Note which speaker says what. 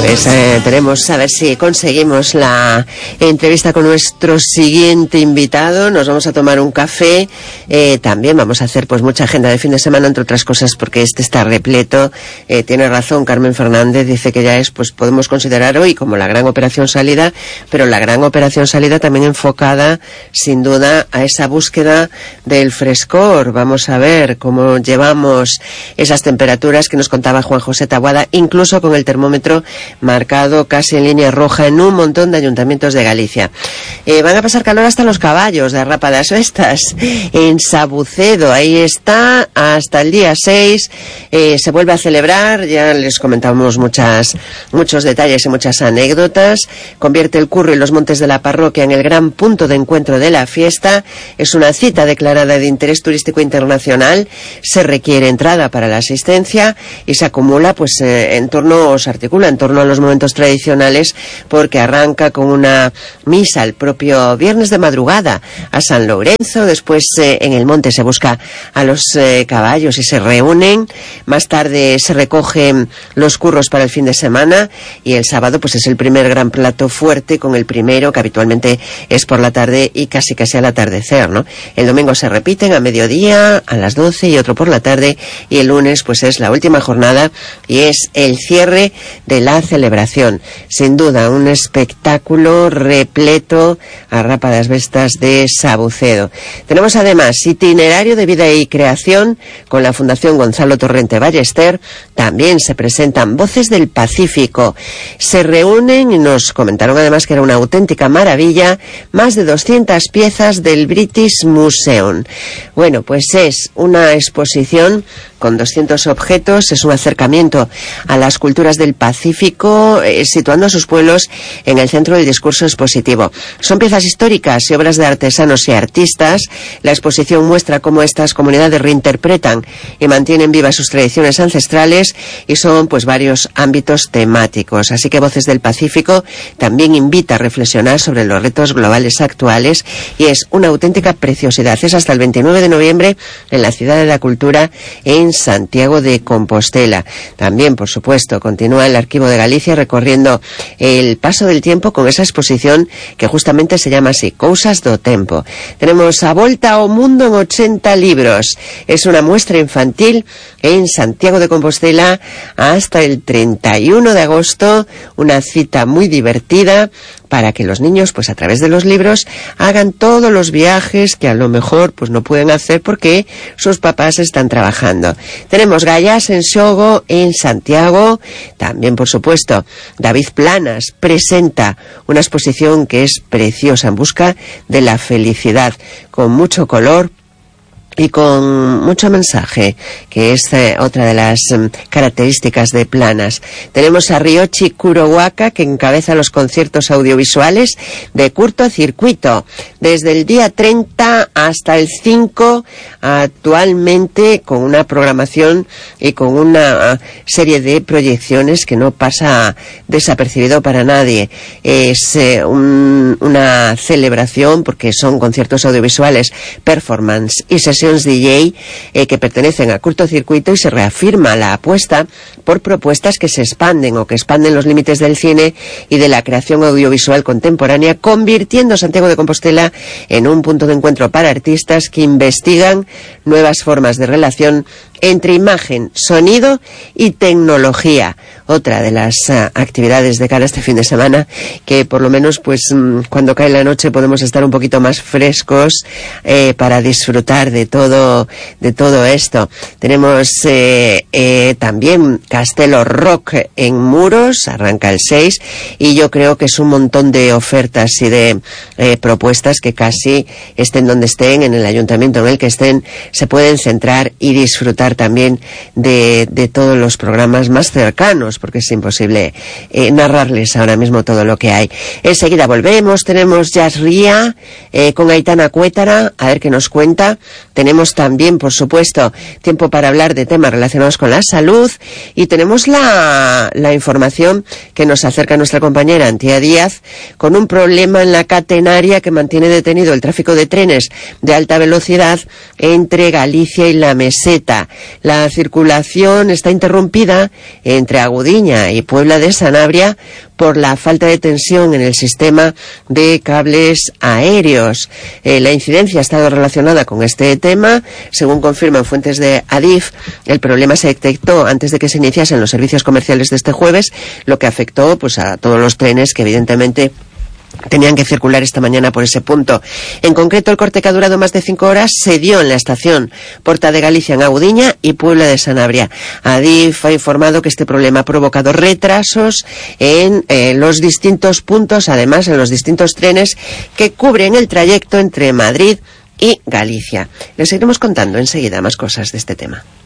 Speaker 1: Pues veremos a ver si conseguimos la entrevista con nuestro siguiente invitado. Nos vamos a tomar un café. También vamos a hacer pues mucha agenda de fin de semana, entre otras cosas, porque este está repleto. Tiene razón Carmen Fernández, dice que ya es, pues podemos considerar hoy como la gran operación salida, pero la gran operación salida también enfocada, sin duda, a esa búsqueda del frescor. Vamos a ver cómo llevamos esas temperaturas que nos contaba Juan José Taboada, incluso con el termómetro marcado casi en línea roja en un montón de ayuntamientos de Galicia. Van a pasar calor hasta los caballos de Rápadas Vestas en Sabucedo. Ahí está hasta el día 6. Se vuelve a celebrar, ya les comentamos muchos detalles y muchas anécdotas. Convierte el Curro y los montes de la parroquia en el gran punto de encuentro de la fiesta. Es una cita declarada de interés turístico internacional. Se requiere entrada para la asistencia y se acumula, pues se articula en torno a los momentos tradicionales, porque arranca con una misa el propio viernes de madrugada a San Lorenzo. Después en el monte se busca a los caballos y se reúnen. Más tarde se recogen los curros para el fin de semana y el sábado pues es el primer gran plato fuerte, con el primero que habitualmente es por la tarde y casi al atardecer, ¿no? El domingo se repiten a mediodía, a las 12 y otro por la tarde, y el lunes pues es la última jornada y es el cierre de la celebración. Sin duda un espectáculo repleto a Rápadas Vestas de Sabucedo. Tenemos además itinerario de vida y creación con la Fundación Gonzalo Torrente Ballester. También se presentan Voces del Pacífico. Se reúnen y nos comentaron además que era una auténtica maravilla, más de 200 piezas del British Museum. Bueno, pues es una exposición con 200 objetos, es un acercamiento a las culturas del Pacífico, situando a sus pueblos en el centro del discurso expositivo. Son piezas históricas y obras de artesanos y artistas. La exposición muestra cómo estas comunidades reinterpretan y mantienen vivas sus tradiciones ancestrales, y son pues varios ámbitos temáticos. Así que Voces del Pacífico también invita a reflexionar sobre los retos globales actuales y es una auténtica preciosidad. Es hasta el 29 de noviembre en la Ciudad de la Cultura en Santiago de Compostela. También, por supuesto, continúa el Arquivo de Galicia recorriendo el paso del tiempo con esa exposición que justamente se llama así, Cousas do Tempo. Tenemos A Volta ao Mundo en 80 libros. Es una muestra infantil en Santiago de Compostela hasta el 31 de agosto, una cita muy divertida para que los niños, pues a través de los libros, hagan todos los viajes que a lo mejor pues no pueden hacer porque sus papás están trabajando. Tenemos Gaiás en Xogo en Santiago. También, por supuesto, David Planas presenta una exposición que es preciosa, En busca de la felicidad, con mucho color y con mucho mensaje, que es otra de las características de Planas. Tenemos a Ryochi Kurohaka, que encabeza los conciertos audiovisuales de Curto Circuito, desde el día 30 hasta el 5, actualmente con una programación y con una serie de proyecciones que no pasa desapercibido para nadie. Es una celebración porque son conciertos audiovisuales, performance y sesiones DJ que pertenecen a Curto Circuito, y se reafirma la apuesta por propuestas que se expanden o que expanden los límites del cine y de la creación audiovisual contemporánea, convirtiendo Santiago de Compostela en un punto de encuentro para artistas que investigan nuevas formas de relación entre imagen, sonido y tecnología. Otra de las actividades de cara a este fin de semana, que por lo menos pues cuando cae la noche podemos estar un poquito más frescos para disfrutar de todo esto. Tenemos también Castelo Rock en Muros, arranca el 6, y yo creo que es un montón de ofertas y de propuestas que casi estén donde estén, en el ayuntamiento en el que estén, se pueden centrar y disfrutar también de todos los programas más cercanos, porque es imposible narrarles ahora mismo todo lo que hay. Enseguida volvemos, tenemos Jazz Ría con Aitana Cuétara, a ver qué nos cuenta. Tenemos también, por supuesto, tiempo para hablar de temas relacionados con la salud, y tenemos la información que nos acerca nuestra compañera Antía Díaz, con un problema en la catenaria que mantiene detenido el tráfico de trenes de alta velocidad entre Galicia y la Meseta. La circulación está interrumpida entre Agudiña y Puebla de Sanabria por la falta de tensión en el sistema de cables aéreos. La incidencia ha estado relacionada con este tema. Según confirman fuentes de Adif, el problema se detectó antes de que se iniciasen los servicios comerciales de este jueves, lo que afectó pues a todos los trenes que evidentemente tenían que circular esta mañana por ese punto. En concreto, el corte que ha durado más de 5 horas se dio en la estación Porta de Galicia en Agudiña y Puebla de Sanabria. Adif ha informado que este problema ha provocado retrasos en los distintos puntos, además en los distintos trenes que cubren el trayecto entre Madrid y Galicia. Les seguiremos contando enseguida más cosas de este tema.